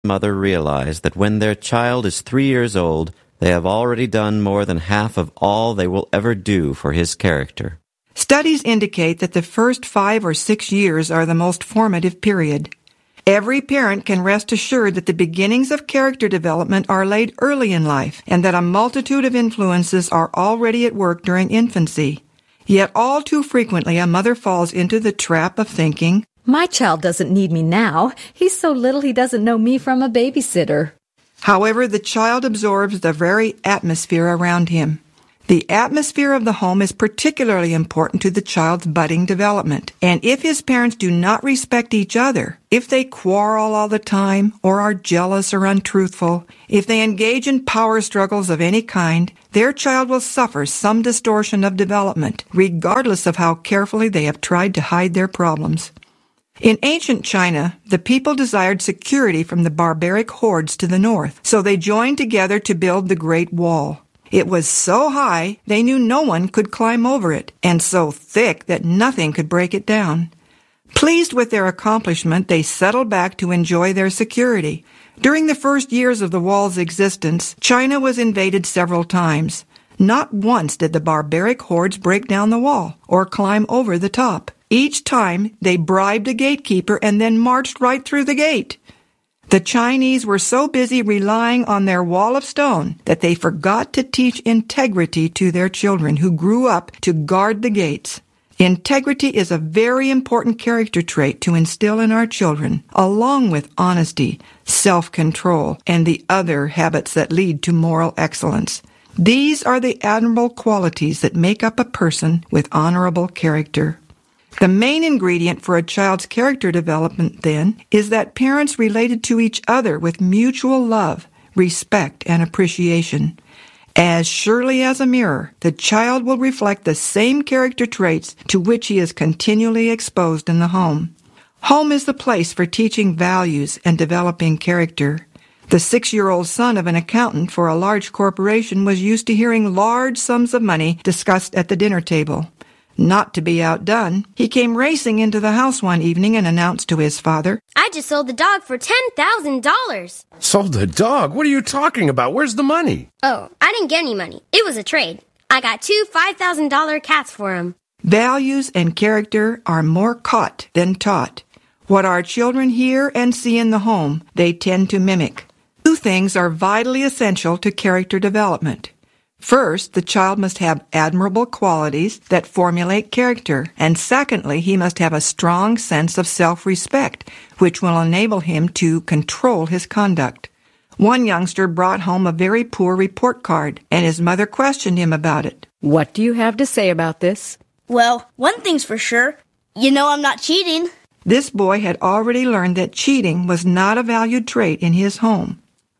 mother realize that when their child is 3 years old, they have already done more than half of all they will ever do for his character. Studies indicate that the first 5 or 6 years are the most formative period. Every parent can rest assured that the beginnings of character development are laid early in life and that a multitude of influences are already at work during infancy. Yet all too frequently a mother falls into the trap of thinking, "My child doesn't need me now. He's so little he doesn't know me from a babysitter." However, the child absorbs the very atmosphere around him. The atmosphere of the home is particularly important to the child's budding development. And if his parents do not respect each other, if they quarrel all the time, or are jealous or untruthful, if they engage in power struggles of any kind, their child will suffer some distortion of development, regardless of how carefully they have tried to hide their problems. In ancient China, the people desired security from the barbaric hordes to the north, so they joined together to build the Great Wall. It was so high they knew no one could climb over it, and so thick that nothing could break it down. Pleased with their accomplishment, they settled back to enjoy their security. During the first years of the wall's existence, China was invaded several times. Not once did the barbaric hordes break down the wall or climb over the top. Each time, they bribed a gatekeeper and then marched right through the gate. The Chinese were so busy relying on their wall of stone that they forgot to teach integrity to their children who grew up to guard the gates. Integrity is a very important character trait to instill in our children, along with honesty, self-control, and the other habits that lead to moral excellence. These are the admirable qualities that make up a person with honorable character. The main ingredient for a child's character development, then, is that parents related to each other with mutual love, respect, and appreciation. As surely as a mirror, the child will reflect the same character traits to which he is continually exposed in the home. Home is the place for teaching values and developing character. The 6-year-old son of an accountant for a large corporation was used to hearing large sums of money discussed at the dinner table. Not to be outdone, he came racing into the house one evening and announced to his father, "I just sold the dog for $10,000. Sold the dog? What are you talking about? Where's the money? Oh, I didn't get any money. It was a trade. I got 2 $5,000 cats for him. Values and character are more caught than taught. What our children hear and see in the home, they tend to mimic. 2 things are vitally essential to character development. First, the child must have admirable qualities that formulate character, and secondly, he must have a strong sense of self-respect, which will enable him to control his conduct. One youngster brought home a very poor report card, and his mother questioned him about it. "What do you have to say about this?" "Well, one thing's for sure. You know I'm not cheating." This boy had already learned that cheating was not a valued trait in his home.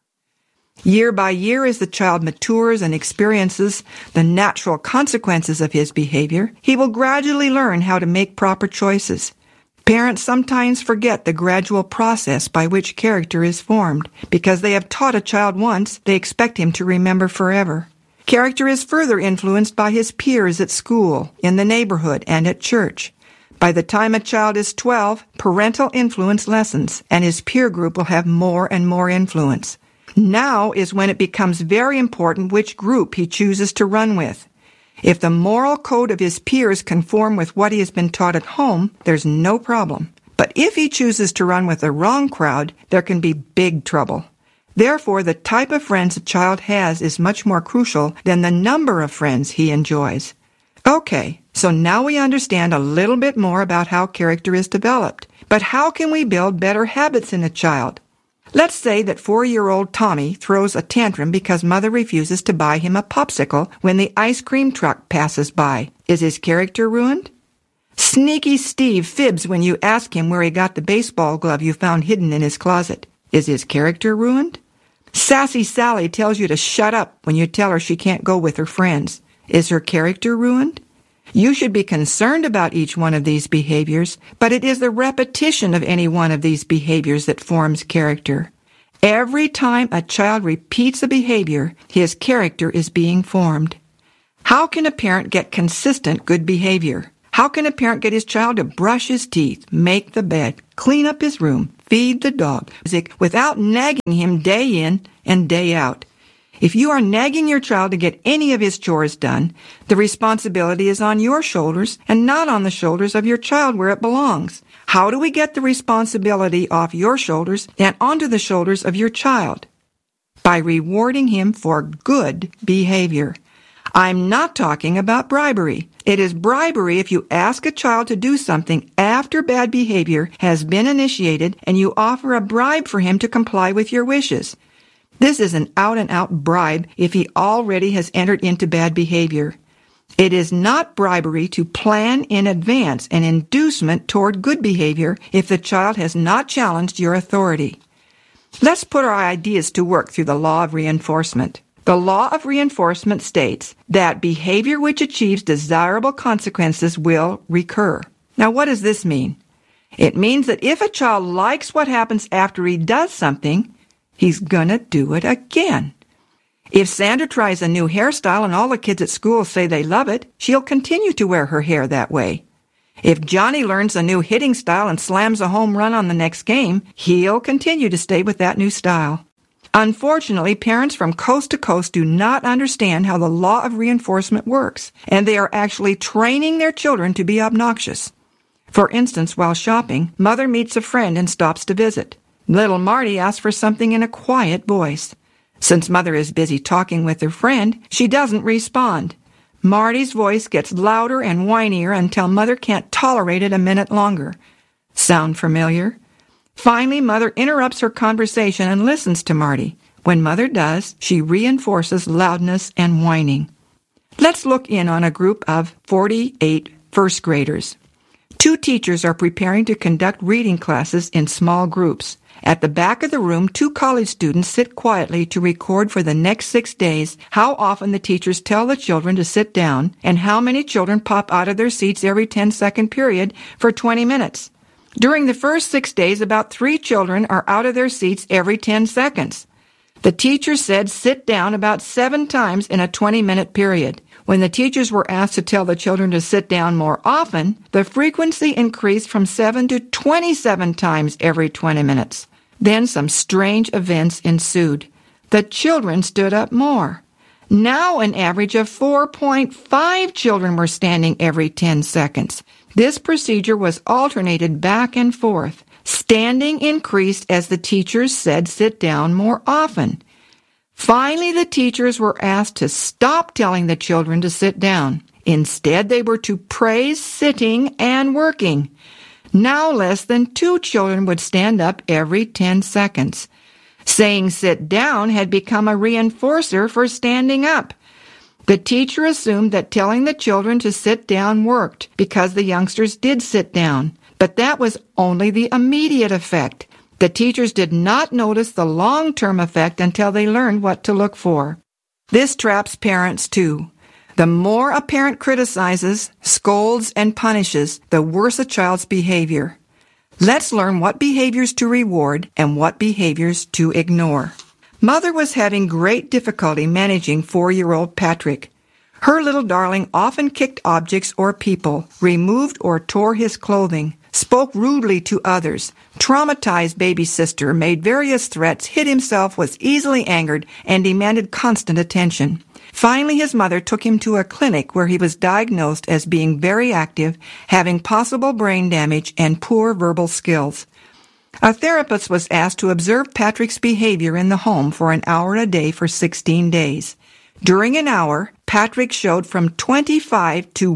Year by year, as the child matures and experiences the natural consequences of his behavior, he will gradually learn how to make proper choices. Parents sometimes forget the gradual process by which character is formed. Because they have taught a child once, they expect him to remember forever. Character is further influenced by his peers at school, in the neighborhood, and at church. By the time a child is 12, parental influence lessens, and his peer group will have more and more influence. Now is when it becomes very important which group he chooses to run with. If the moral code of his peers conform with what he has been taught at home, there's no problem. But if he chooses to run with the wrong crowd, there can be big trouble. Therefore, the type of friends a child has is much more crucial than the number of friends he enjoys. Okay, so now we understand a little bit more about how character is developed. But how can we build better habits in a child? Let's say that 4-year-old Tommy throws a tantrum because mother refuses to buy him a popsicle when the ice cream truck passes by. Is his character ruined? Sneaky Steve fibs when you ask him where he got the baseball glove you found hidden in his closet. Is his character ruined? Sassy Sally tells you to shut up when you tell her she can't go with her friends. Is her character ruined? You should be concerned about each one of these behaviors, but it is the repetition of any one of these behaviors that forms character. Every time a child repeats a behavior, his character is being formed. How can a parent get consistent good behavior? How can a parent get his child to brush his teeth, make the bed, clean up his room, feed the dog, without nagging him day in and day out? If you are nagging your child to get any of his chores done, the responsibility is on your shoulders and not on the shoulders of your child where it belongs. How do we get the responsibility off your shoulders and onto the shoulders of your child? By rewarding him for good behavior. I'm not talking about bribery. It is bribery if you ask a child to do something after bad behavior has been initiated and you offer a bribe for him to comply with your wishes. This is an out-and-out bribe if he already has entered into bad behavior. It is not bribery to plan in advance an inducement toward good behavior if the child has not challenged your authority. Let's put our ideas to work through the law of reinforcement. The law of reinforcement states that behavior which achieves desirable consequences will recur. Now, what does this mean? It means that if a child likes what happens after he does something, he's gonna do it again. If Sandra tries a new hairstyle and all the kids at school say they love it, she'll continue to wear her hair that way. If Johnny learns a new hitting style and slams a home run on the next game, he'll continue to stay with that new style. Unfortunately, parents from coast to coast do not understand how the law of reinforcement works, and they are actually training their children to be obnoxious. For instance, while shopping, Mother meets a friend and stops to visit. Little Marty asks for something in a quiet voice. Since Mother is busy talking with her friend, she doesn't respond. Marty's voice gets louder and whinier until Mother can't tolerate it a minute longer. Sound familiar? Finally, Mother interrupts her conversation and listens to Marty. When Mother does, she reinforces loudness and whining. Let's look in on a group of 48 first graders. 2 teachers are preparing to conduct reading classes in small groups. At the back of the room, 2 college students sit quietly to record for the next 6 days how often the teachers tell the children to sit down and how many children pop out of their seats every 10-second period for 20 minutes. During the first 6 days, about 3 children are out of their seats every 10 seconds. The teacher said sit down about 7 times in a 20-minute period. When the teachers were asked to tell the children to sit down more often, the frequency increased from 7 to 27 times every 20 minutes. Then some strange events ensued. The children stood up more. Now an average of 4.5 children were standing every 10 seconds. This procedure was alternated back and forth. Standing increased as the teachers said sit down more often. Finally, the teachers were asked to stop telling the children to sit down. Instead, they were to praise sitting and working. Now less than 2 children would stand up every 10 seconds. Saying sit down had become a reinforcer for standing up. The teacher assumed that telling the children to sit down worked because the youngsters did sit down, but that was only the immediate effect. The teachers did not notice the long-term effect until they learned what to look for. This traps parents too. The more a parent criticizes, scolds, and punishes, the worse a child's behavior. Let's learn what behaviors to reward and what behaviors to ignore. Mother was having great difficulty managing 4-year-old Patrick. Her little darling often kicked objects or people, removed or tore his clothing, spoke rudely to others, traumatized baby sister, made various threats, hit himself, was easily angered, and demanded constant attention. Finally, his mother took him to a clinic where he was diagnosed as being very active, having possible brain damage, and poor verbal skills. A therapist was asked to observe Patrick's behavior in the home for an hour a day for 16 days. During an hour, Patrick showed from 25 to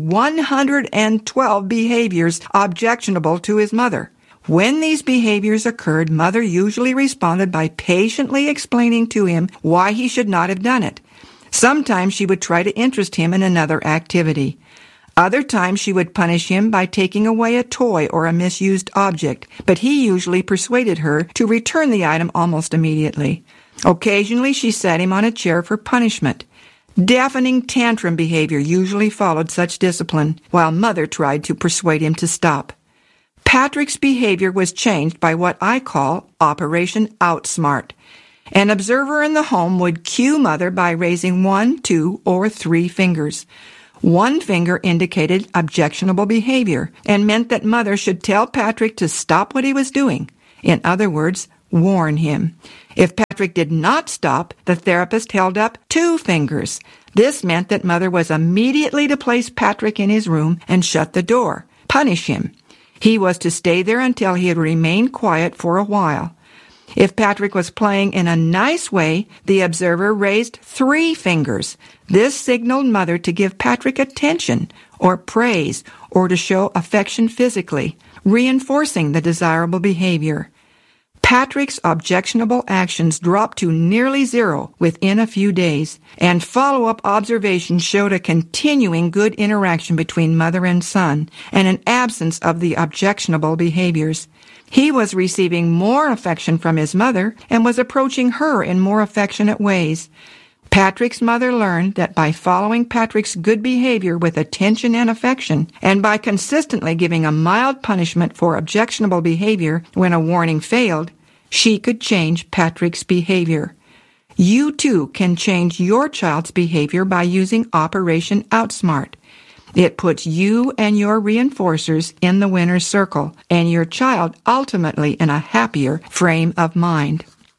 112 behaviors objectionable to his mother. When these behaviors occurred, Mother usually responded by patiently explaining to him why he should not have done it. Sometimes she would try to interest him in another activity. Other times she would punish him by taking away a toy or a misused object, but he usually persuaded her to return the item almost immediately. Occasionally she sat him on a chair for punishment. Deafening tantrum behavior usually followed such discipline, while Mother tried to persuade him to stop. Patrick's behavior was changed by what I call Operation Outsmart. An observer in the home would cue Mother by raising 1, 2, or 3 fingers. One finger indicated objectionable behavior and meant that Mother should tell Patrick to stop what he was doing. In other words, warn him. If Patrick did not stop, the therapist held up 2 fingers. This meant that Mother was immediately to place Patrick in his room and shut the door, punish him. He was to stay there until he had remained quiet for a while. If Patrick was playing in a nice way, the observer raised 3 fingers. This signaled Mother to give Patrick attention or praise or to show affection physically, reinforcing the desirable behavior. Patrick's objectionable actions dropped to nearly 0 within a few days, and follow-up observations showed a continuing good interaction between mother and son, and an absence of the objectionable behaviors. He was receiving more affection from his mother and was approaching her in more affectionate ways. Patrick's mother learned that by following Patrick's good behavior with attention and affection, and by consistently giving a mild punishment for objectionable behavior when a warning failed, she could change Patrick's behavior. You too can change your child's behavior by using Operation Outsmart. It puts you and your reinforcers in the winner's circle, and your child ultimately in a happier frame of mind.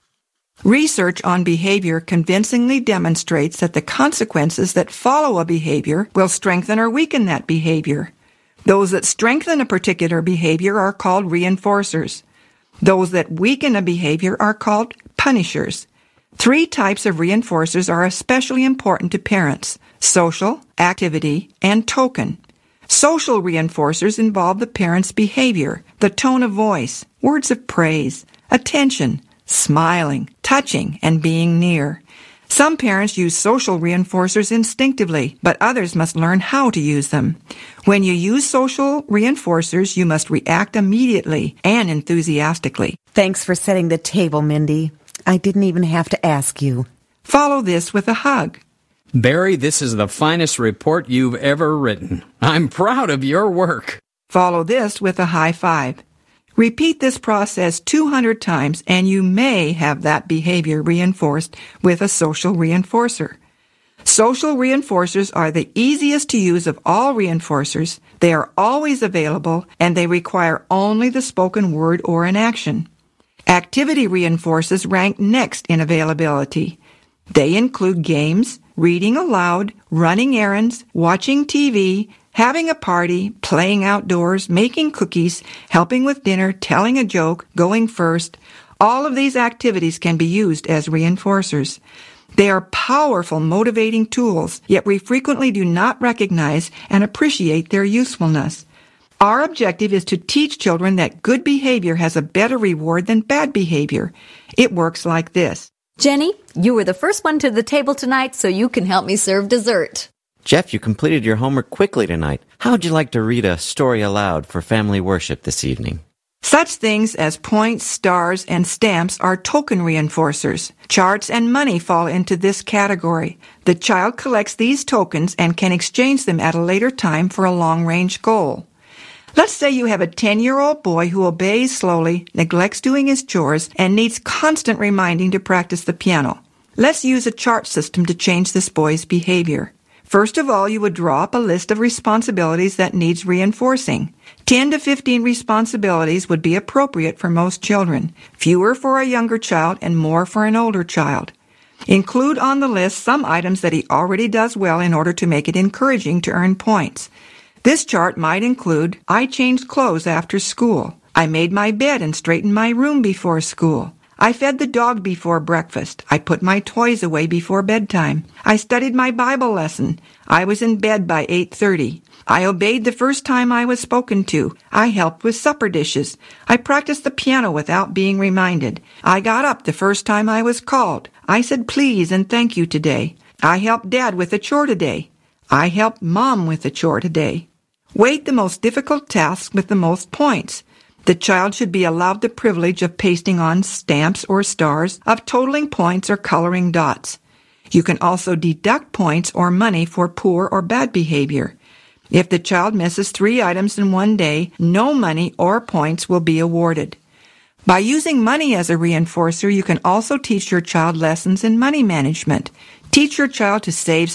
Research on behavior convincingly demonstrates that the consequences that follow a behavior will strengthen or weaken that behavior. Those that strengthen a particular behavior are called reinforcers. Those that weaken a behavior are called punishers. 3 types of reinforcers are especially important to parents: social, activity, and token. Social reinforcers involve the parent's behavior, the tone of voice, words of praise, attention, smiling, touching, and being near. Some parents use social reinforcers instinctively, but others must learn how to use them. When you use social reinforcers, you must react immediately and enthusiastically. Thanks for setting the table, Mindy. I didn't even have to ask you. Follow this with a hug. Barry, this is the finest report you've ever written. I'm proud of your work. Follow this with a high five. Repeat this process 200 times, and you may have that behavior reinforced with a social reinforcer. Social reinforcers are the easiest to use of all reinforcers. They are always available, and they require only the spoken word or an action. Activity reinforcers rank next in availability. They include games, reading aloud, running errands, watching TV, having a party, playing outdoors, making cookies, helping with dinner, telling a joke, going first. All of these activities can be used as reinforcers. They are powerful motivating tools, yet we frequently do not recognize and appreciate their usefulness. Our objective is to teach children that good behavior has a better reward than bad behavior. It works like this. Jenny, you were the first one to the table tonight, so you can help me serve dessert. Jeff, you completed your homework quickly tonight. How would you like to read a story aloud for family worship this evening? Such things as points, stars, and stamps are token reinforcers. Charts and money fall into this category. The child collects these tokens and can exchange them at a later time for a long-range goal. Let's say you have a 10-year-old boy who obeys slowly, neglects doing his chores, and needs constant reminding to practice the piano. Let's use a chart system to change this boy's behavior. First of all, you would draw up a list of responsibilities that needs reinforcing. 10 to 15 responsibilities would be appropriate for most children, fewer for a younger child and more for an older child. Include on the list some items that he already does well in order to make it encouraging to earn points. This chart might include, I changed clothes after school. I made my bed and straightened my room before school. I fed the dog before breakfast. I put my toys away before bedtime. I studied my Bible lesson. I was in bed by 8:30. I obeyed the first time I was spoken to. I helped with supper dishes. I practiced the piano without being reminded. I got up the first time I was called. I said please and thank you today. I helped Dad with a chore today. I helped Mom with a chore today. Weight the most difficult tasks with the most points. The child should be allowed the privilege of pasting on stamps or stars, of totaling points or coloring dots. You can also deduct points or money for poor or bad behavior. If the child misses 3 items in one day, no money or points will be awarded. By using money as a reinforcer, you can also teach your child lessons in money management. Teach your child to save some,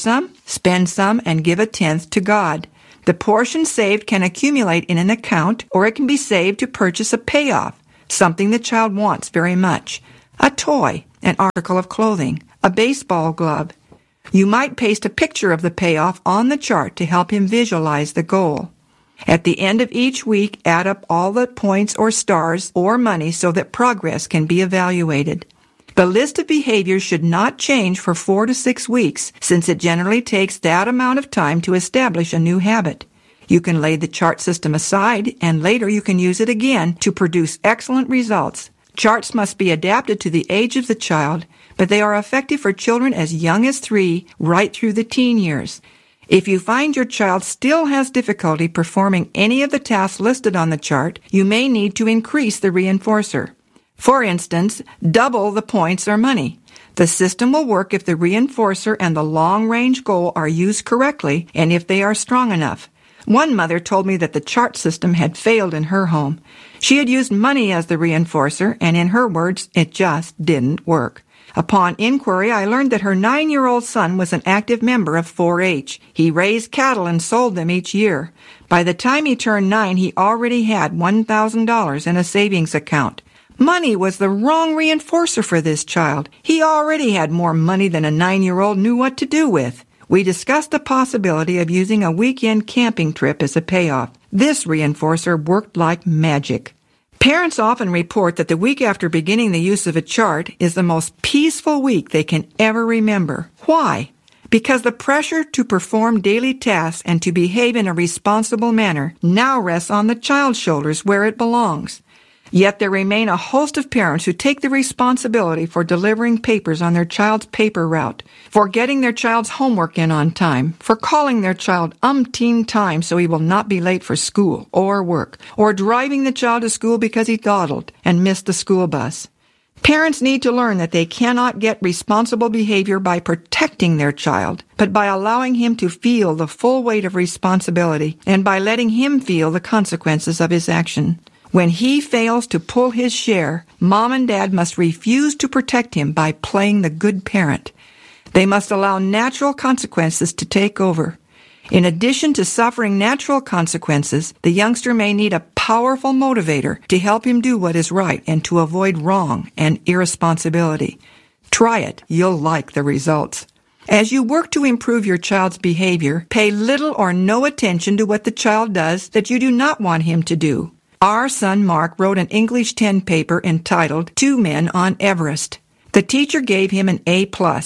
spend some, and give a tenth to God. The portion saved can accumulate in an account, or it can be saved to purchase a payoff, something the child wants very much. A toy, an article of clothing, a baseball glove. You might paste a picture of the payoff on the chart to help him visualize the goal. At the end of each week, add up all the points or stars or money so that progress can be evaluated. The list of behaviors should not change for 4 to 6 weeks, since it generally takes that amount of time to establish a new habit. You can lay the chart system aside, and later you can use it again to produce excellent results. Charts must be adapted to the age of the child, but they are effective for children as young as 3, right through the teen years. If you find your child still has difficulty performing any of the tasks listed on the chart, you may need to increase the reinforcer. For instance, double the points or money. The system will work if the reinforcer and the long-range goal are used correctly and if they are strong enough. One mother told me that the chart system had failed in her home. She had used money as the reinforcer, and in her words, it just didn't work. Upon inquiry, I learned that her 9-year-old son was an active member of 4-H. He raised cattle and sold them each year. By the time he turned 9, he already had $1,000 in a savings account. Money was the wrong reinforcer for this child. He already had more money than a 9-year-old knew what to do with. We discussed the possibility of using a weekend camping trip as a payoff. This reinforcer worked like magic. Parents often report that the week after beginning the use of a chart is the most peaceful week they can ever remember. Why? Because the pressure to perform daily tasks and to behave in a responsible manner now rests on the child's shoulders where it belongs. Yet there remain a host of parents who take the responsibility for delivering papers on their child's paper route, for getting their child's homework in on time, for calling their child umpteen times so he will not be late for school or work, or driving the child to school because he dawdled and missed the school bus. Parents need to learn that they cannot get responsible behavior by protecting their child, but by allowing him to feel the full weight of responsibility and by letting him feel the consequences of his action. When he fails to pull his share, Mom and Dad must refuse to protect him by playing the good parent. They must allow natural consequences to take over. In addition to suffering natural consequences, the youngster may need a powerful motivator to help him do what is right and to avoid wrong and irresponsibility. Try it. You'll like the results. As you work to improve your child's behavior, pay little or no attention to what the child does that you do not want him to do. Our son Mark wrote an English 10 paper entitled 2 Men on Everest. The teacher gave him an A+.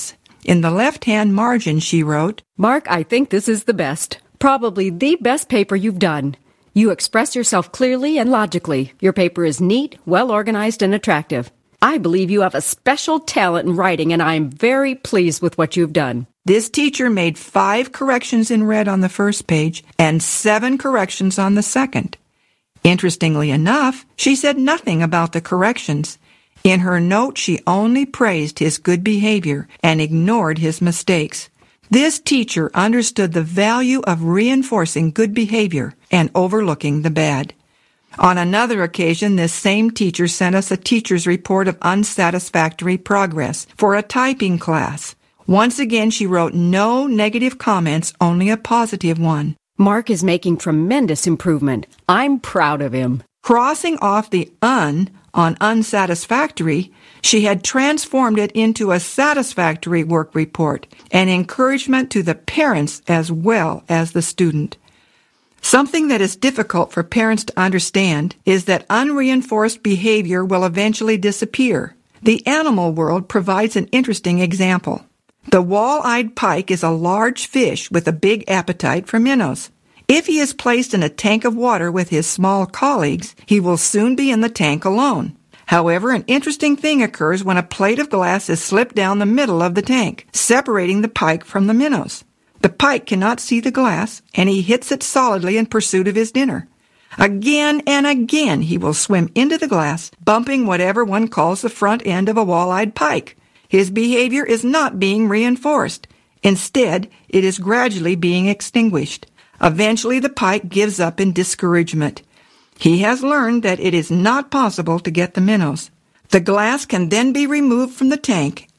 In the left-hand margin, she wrote, "Mark, I think this is the best. Probably the best paper you've done. You express yourself clearly and logically. Your paper is neat, well-organized, and attractive. I believe you have a special talent in writing, and I am very pleased with what you've done." This teacher made 5 corrections in red on the first page and 7 corrections on the second. Interestingly enough, she said nothing about the corrections. In her note, she only praised his good behavior and ignored his mistakes. This teacher understood the value of reinforcing good behavior and overlooking the bad. On another occasion, this same teacher sent us a teacher's report of unsatisfactory progress for a typing class. Once again, she wrote no negative comments, only a positive one. "Mark is making tremendous improvement. I'm proud of him." Crossing off the on unsatisfactory, she had transformed it into a satisfactory work report, an encouragement to the parents as well as the student. Something that is difficult for parents to understand is that unreinforced behavior will eventually disappear. The animal world provides an interesting example. The wall-eyed pike is a large fish with a big appetite for minnows. If he is placed in a tank of water with his small colleagues, he will soon be in the tank alone. However, an interesting thing occurs when a plate of glass is slipped down the middle of the tank, separating the pike from the minnows. The pike cannot see the glass, and he hits it solidly in pursuit of his dinner. Again and again he will swim into the glass, bumping whatever one calls the front end of a wall-eyed pike. His behavior is not being reinforced. Instead, it is gradually being extinguished. Eventually, the pike gives up in discouragement. He has learned that it is not possible to get the minnows. The glass can then be removed from the tank,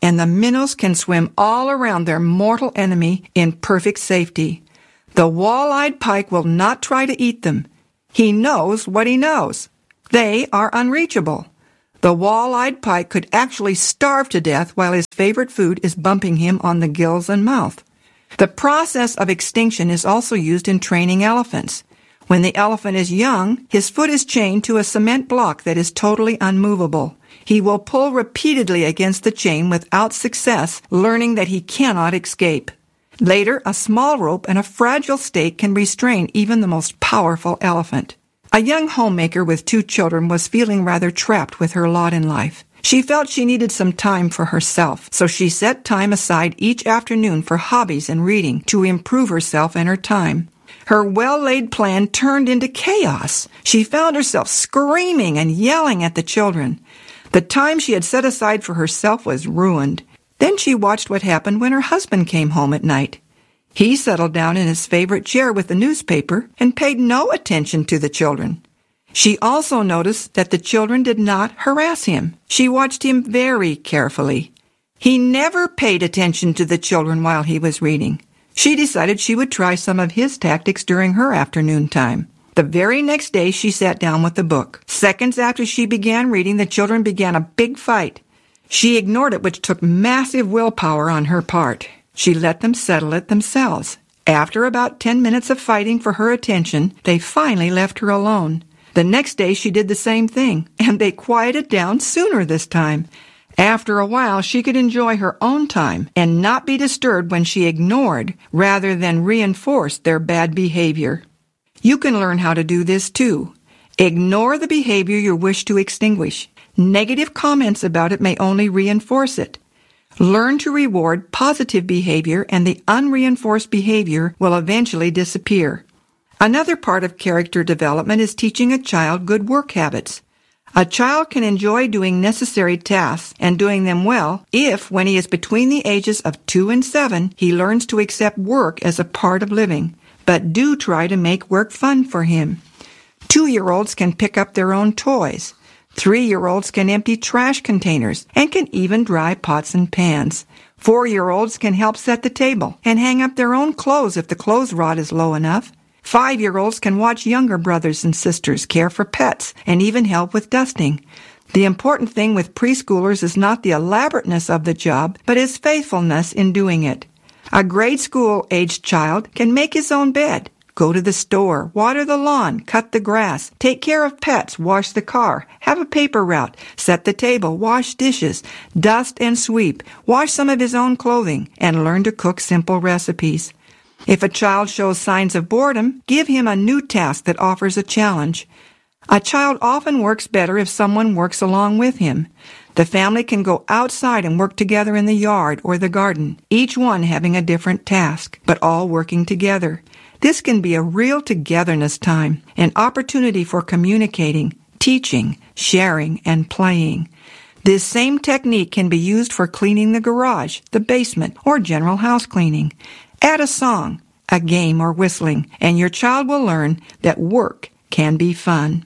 and the minnows can swim all around their mortal enemy in perfect safety. The wall-eyed pike will not try to eat them. He knows what he knows. They are unreachable. The wall-eyed pike could actually starve to death while his favorite food is bumping him on the gills and mouth. The process of extinction is also used in training elephants. When the elephant is young, his foot is chained to a cement block that is totally unmovable. He will pull repeatedly against the chain without success, learning that he cannot escape. Later, a small rope and a fragile stake can restrain even the most powerful elephant. A young homemaker with 2 children was feeling rather trapped with her lot in life. She felt she needed some time for herself, so she set time aside each afternoon for hobbies and reading to improve herself and her time. Her well-laid plan turned into chaos. She found herself screaming and yelling at the children. The time she had set aside for herself was ruined. Then she watched what happened when her husband came home at night. He settled down in his favorite chair with the newspaper and paid no attention to the children. She also noticed that the children did not harass him. She watched him very carefully. He never paid attention to the children while he was reading. She decided she would try some of his tactics during her afternoon time. The very next day, she sat down with the book. Seconds after she began reading, the children began a big fight. She ignored it, which took massive willpower on her part. She let them settle it themselves. After about 10 minutes of fighting for her attention, they finally left her alone. The next day, she did the same thing, and they quieted down sooner this time. After a while, she could enjoy her own time and not be disturbed when she ignored rather than reinforced their bad behavior. You can learn how to do this too. Ignore the behavior you wish to extinguish. Negative comments about it may only reinforce it. Learn to reward positive behavior, and the unreinforced behavior will eventually disappear. Another part of character development is teaching a child good work habits. A child can enjoy doing necessary tasks and doing them well if, when he is between the ages of 2 and 7, he learns to accept work as a part of living. But do try to make work fun for him. 2-year-olds can pick up their own toys. 3-year-olds can empty trash containers and can even dry pots and pans. 4-year-olds can help set the table and hang up their own clothes if the clothes rod is low enough. 5-year-olds can watch younger brothers and sisters care for pets and even help with dusting. The important thing with preschoolers is not the elaborateness of the job, but his faithfulness in doing it. A grade school-aged child can make his own bed, go to the store, water the lawn, cut the grass, take care of pets, wash the car, have a paper route, set the table, wash dishes, dust and sweep, wash some of his own clothing, and learn to cook simple recipes. If a child shows signs of boredom, give him a new task that offers a challenge. A child often works better if someone works along with him. The family can go outside and work together in the yard or the garden, each one having a different task, but all working together. This can be a real togetherness time, an opportunity for communicating, teaching, sharing, and playing. This same technique can be used for cleaning the garage, the basement, or general house cleaning. Add a song, a game, or whistling, and your child will learn that work can be fun.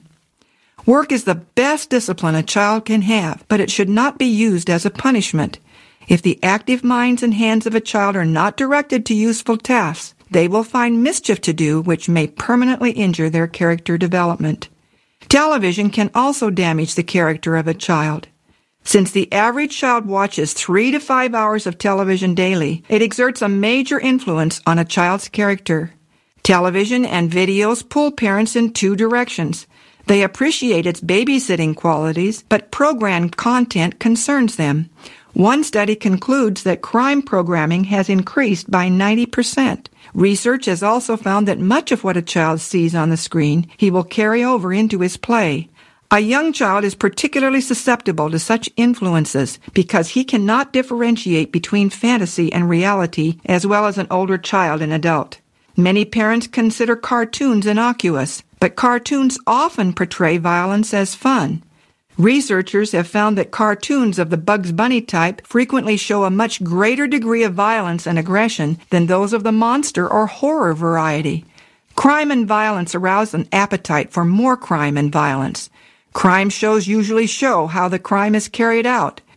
Work is the best discipline a child can have, but it should not be used as a punishment. If the active minds and hands of a child are not directed to useful tasks, they will find mischief to do which may permanently injure their character development. Television can also damage the character of a child. Since the average child watches 3 to 5 hours of television daily, it exerts a major influence on a child's character. Television and videos pull parents in 2 directions. They appreciate its babysitting qualities, but programmed content concerns them. One study concludes that crime programming has increased by 90%. Research has also found that much of what a child sees on the screen, he will carry over into his play. A young child is particularly susceptible to such influences because he cannot differentiate between fantasy and reality as well as an older child and adult. Many parents consider cartoons innocuous, but cartoons often portray violence as fun. Researchers have found that cartoons of the Bugs Bunny type frequently show a much greater degree of violence and aggression than those of the monster or horror variety. Crime and violence arouse an appetite for more crime and violence. Crime shows usually show how the crime is carried out.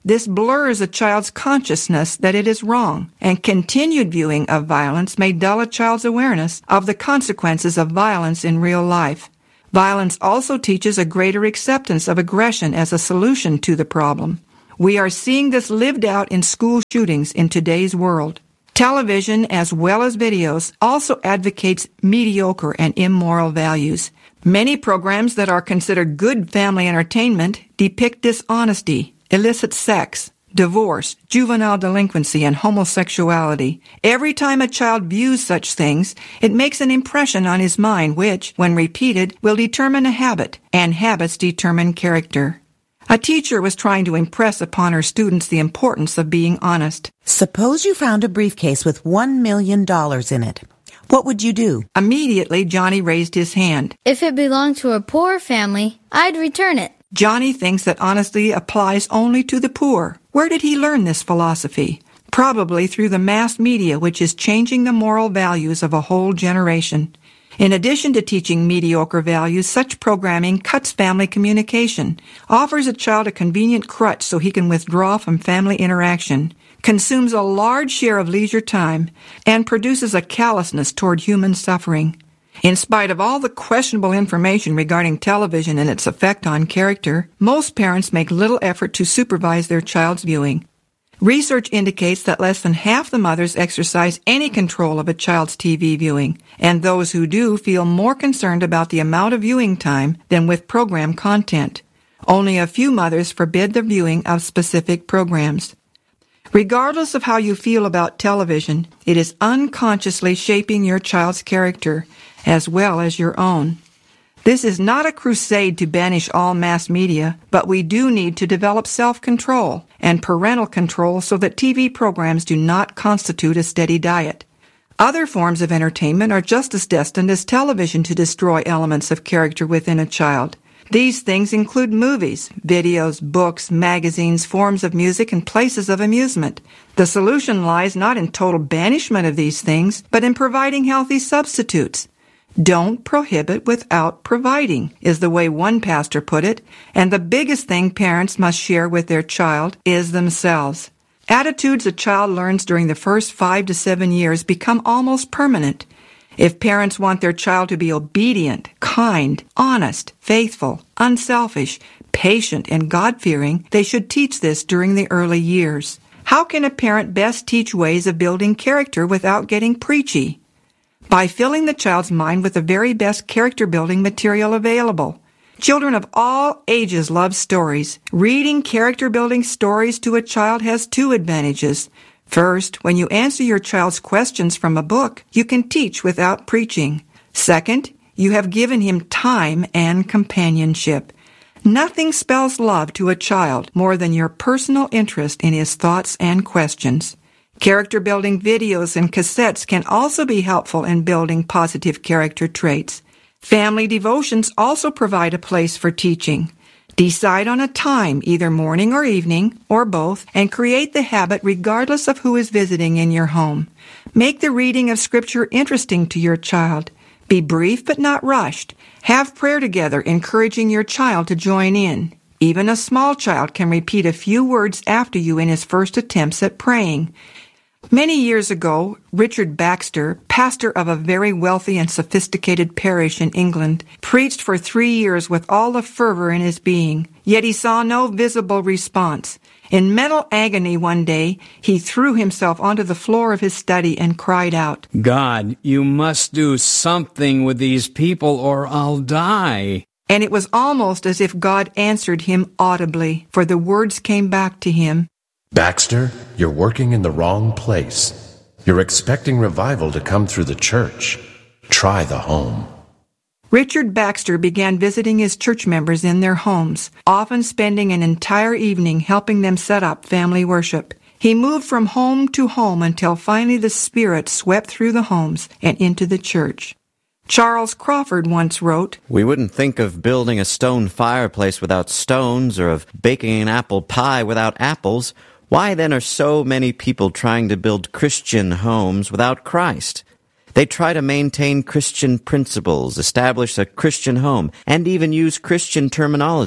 This blurs a child's consciousness that it is wrong, and continued viewing of violence may dull a child's awareness of the consequences of violence in real life. Violence also teaches a greater acceptance of aggression as a solution to the problem. We are seeing this lived out in school shootings in today's world. Television, as well as videos, also advocates mediocre and immoral values. Many programs that are considered good family entertainment depict dishonesty, illicit sex, divorce, juvenile delinquency, and homosexuality. Every time a child views such things, it makes an impression on his mind which, when repeated, will determine a habit, and habits determine character. A teacher was trying to impress upon her students the importance of being honest. Suppose you found a briefcase with $1 million in it. What would you do? Immediately, Johnny raised his hand. If it belonged to a poor family, I'd return it. Johnny thinks that honesty applies only to the poor. Where did he learn this philosophy? Probably through the mass media, which is changing the moral values of a whole generation. In addition to teaching mediocre values, such programming cuts family communication, offers a child a convenient crutch so he can withdraw from family interaction, consumes a large share of leisure time, and produces a callousness toward human suffering. In spite of all the questionable information regarding television and its effect on character, most parents make little effort to supervise their child's viewing. Research indicates that less than half the mothers exercise any control of a child's TV viewing, and those who do feel more concerned about the amount of viewing time than with program content. Only a few mothers forbid the viewing of specific programs. Regardless of how you feel about television, it is unconsciously shaping your child's character, as well as your own. This is not a crusade to banish all mass media, but we do need to develop self-control and parental control so that TV programs do not constitute a steady diet. Other forms of entertainment are just as destined as television to destroy elements of character within a child. These things include movies, videos, books, magazines, forms of music, and places of amusement. The solution lies not in total banishment of these things, but in providing healthy substitutes. Don't prohibit without providing, is the way one pastor put it, and the biggest thing parents must share with their child is themselves. Attitudes a child learns during the first 5 to 7 years become almost permanent. If parents want their child to be obedient, kind, honest, faithful, unselfish, patient, and God-fearing, they should teach this during the early years. How can a parent best teach ways of building character without getting preachy? By filling the child's mind with the very best character-building material available. Children of all ages love stories. Reading character-building stories to a child has 2 advantages. First, when you answer your child's questions from a book, you can teach without preaching. Second, you have given him time and companionship. Nothing spells love to a child more than your personal interest in his thoughts and questions. Character-building videos and cassettes can also be helpful in building positive character traits. Family devotions also provide a place for teaching. Decide on a time, either morning or evening, or both, and create the habit regardless of who is visiting in your home. Make the reading of Scripture interesting to your child. Be brief but not rushed. Have prayer together, encouraging your child to join in. Even a small child can repeat a few words after you in his first attempts at praying. Many years ago, Richard Baxter, pastor of a very wealthy and sophisticated parish in England, preached for 3 years with all the fervor in his being, yet he saw no visible response. In mental agony one day, he threw himself onto the floor of his study and cried out, "God, you must do something with these people or I'll die." And it was almost as if God answered him audibly, for the words came back to him, Baxter, you're working in the wrong place. You're expecting revival to come through the church. Try the home. Richard Baxter began visiting his church members in their homes, often spending an entire evening helping them set up family worship. He moved from home to home until finally the Spirit swept through the homes and into the church. Charles Crawford once wrote, "We wouldn't think of building a stone fireplace without stones or of baking an apple pie without apples. Why then are so many people trying to build Christian homes without Christ? They try to maintain Christian principles, establish a Christian home, and even use Christian terminology.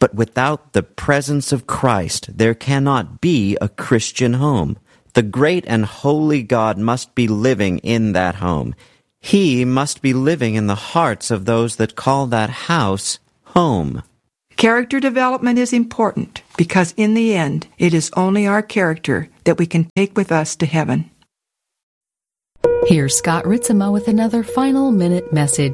But without the presence of Christ, there cannot be a Christian home. The great and holy God must be living in that home. He must be living in the hearts of those that call that house home. Character development is important because in the end, it is only our character that we can take with us to heaven. Here's Scott Ritzema with another final minute message.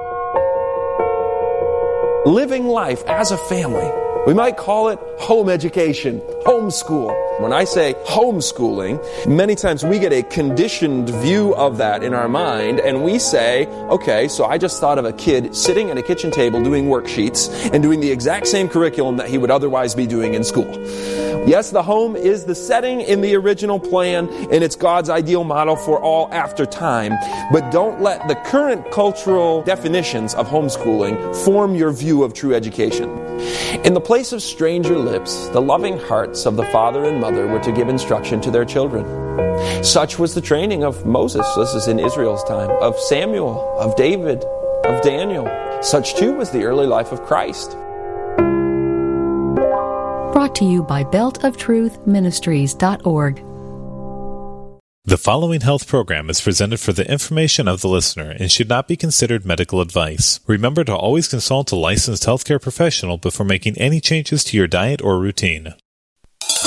Living life as a family. We might call it home education, homeschool. When I say homeschooling, many times we get a conditioned view of that in our mind, and we say, okay, so I just thought of a kid sitting at a kitchen table doing worksheets and doing the exact same curriculum that he would otherwise be doing in school. Yes, the home is the setting in the original plan, and it's God's ideal model for all after time. But don't let the current cultural definitions of homeschooling form your view of true education. In the place of stranger lips, the loving hearts of the father and mother were to give instruction to their children. Such was the training of Moses, this is in Israel's time, of Samuel, of David, of Daniel. Such too was the early life of Christ. Brought to you by beltoftruthministries.org. The following health program is presented for the information of the listener and should not be considered medical advice. Remember to always consult a licensed healthcare professional before making any changes to your diet or routine.